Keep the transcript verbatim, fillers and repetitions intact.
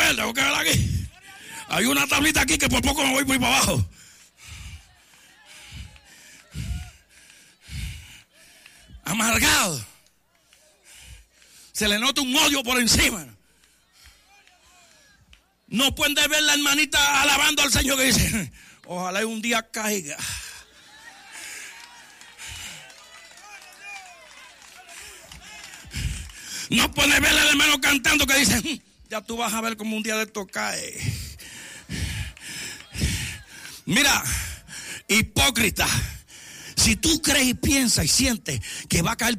ver, tengo que ver aquí. Hay una tablita aquí que por poco me voy por ahí para abajo. Amargado. Se le nota un odio por encima. No pueden ver la hermanita alabando al Señor que dice, ojalá un día caiga. No pueden ver al hermano cantando que dice, ya tú vas a ver como un día de esto cae. Mira, hipócrita. Si tú crees y piensas y sientes que va a caer